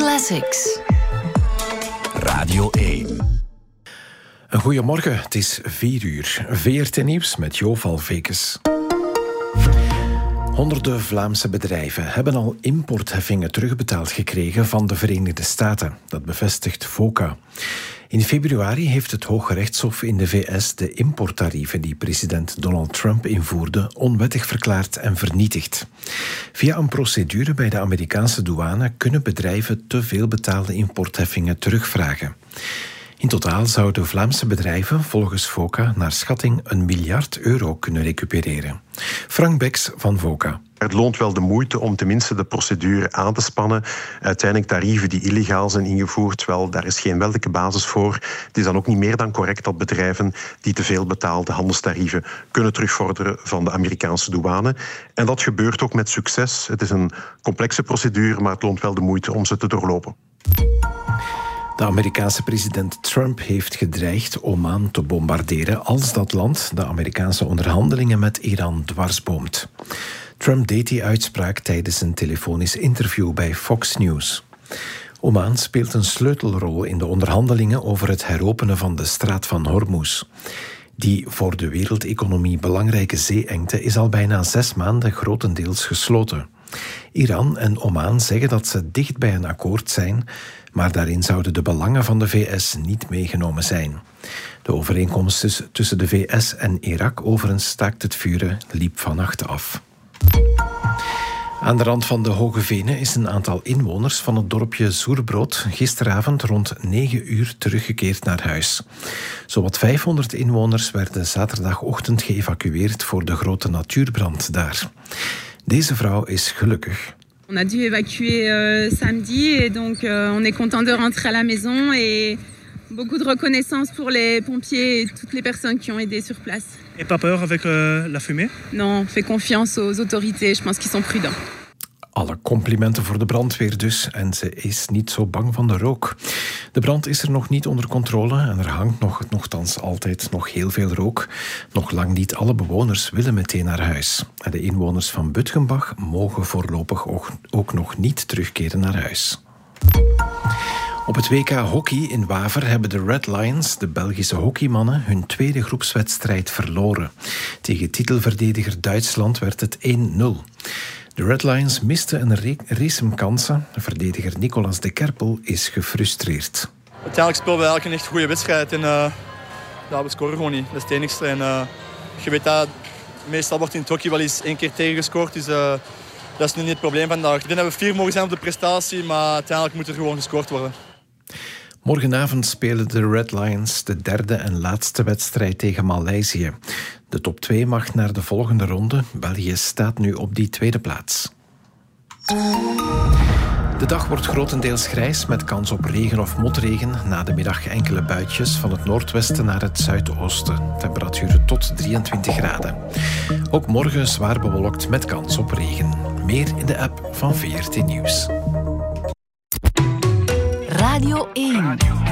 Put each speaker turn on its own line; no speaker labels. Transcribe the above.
Classics.
Radio 1.
Een goeiemorgen, het is 4:00. VRT Nieuws met Jo Valvekes. Honderden Vlaamse bedrijven hebben al importheffingen terugbetaald gekregen van de Verenigde Staten. Dat bevestigt VOCA. In februari heeft het Hooggerechtshof in de VS de importtarieven die president Donald Trump invoerde onwettig verklaard en vernietigd. Via een procedure bij de Amerikaanse douane kunnen bedrijven te veel betaalde importheffingen terugvragen. In totaal zouden Vlaamse bedrijven volgens VOCA naar schatting €1 miljard kunnen recupereren. Frank Beks van VOCA.
Het loont wel de moeite om tenminste de procedure aan te spannen. Uiteindelijk tarieven die illegaal zijn ingevoerd, wel, daar is geen wettelijke basis voor. Het is dan ook niet meer dan correct dat bedrijven die te veel betaalde handelstarieven kunnen terugvorderen van de Amerikaanse douane. En dat gebeurt ook met succes. Het is een complexe procedure, maar het loont wel de moeite om ze te doorlopen.
De Amerikaanse president Trump heeft gedreigd Oman te bombarderen als dat land de Amerikaanse onderhandelingen met Iran dwarsboomt. Trump deed die uitspraak tijdens een telefonisch interview bij Fox News. Oman speelt een sleutelrol in de onderhandelingen over het heropenen van de straat van Hormuz. Die voor de wereldeconomie belangrijke zeeengte is al bijna 6 maanden grotendeels gesloten. Iran en Oman zeggen dat ze dicht bij een akkoord zijn, maar daarin zouden de belangen van de VS niet meegenomen zijn. De overeenkomst tussen de VS en Irak over een staakt het vuren liep vannacht af. Aan de rand van de Hoge Venen is een aantal inwoners van het dorpje Zoerbrood gisteravond rond 9:00 teruggekeerd naar huis. Zowat 500 inwoners werden zaterdagochtend geëvacueerd voor de grote natuurbrand daar. Deze vrouw is gelukkig.
On a dû évacuer samedi et donc on est content de rentrer à la maison et beaucoup de reconnaissance pour les pompiers et toutes les personnes qui ont aidé sur place.
Et pas peur avec la fumée?
Non, on fait confiance aux autorités, je pense qu'ils sont prudents.
Alle complimenten voor de brandweer dus, en ze is niet zo bang van de rook. De brand is er nog niet onder controle en er hangt nogthans altijd nog heel veel rook. Nog lang niet alle bewoners willen meteen naar huis. En de inwoners van Butgenbach mogen voorlopig ook nog niet terugkeren naar huis. Op het WK Hockey in Waver hebben de Red Lions, de Belgische hockeymannen, hun tweede groepswedstrijd verloren. Tegen titelverdediger Duitsland werd het 1-0. De Red Lions misten een race kansen. Verdediger Nicolas de Kerpel is gefrustreerd.
Uiteindelijk spelen we eigenlijk een echt goede wedstrijd en we scoren gewoon niet. Dat is het enigste. En, je weet dat meestal wordt in het hockey wel eens 1 keer tegengescoord, dus dat is nu niet het probleem vandaag. Ik denk dat we 4 mogen zijn op de prestatie, maar uiteindelijk moet er gewoon gescoord worden.
Morgenavond spelen de Red Lions de derde en laatste wedstrijd tegen Maleisië. De top 2 mag naar de volgende ronde. België staat nu op die tweede plaats. De dag wordt grotendeels grijs met kans op regen of motregen. Na de middag enkele buitjes van het noordwesten naar het zuidoosten. Temperaturen tot 23 graden. Ook morgen zwaar bewolkt met kans op regen. Meer in de app van VRT Nieuws.
Radio 1.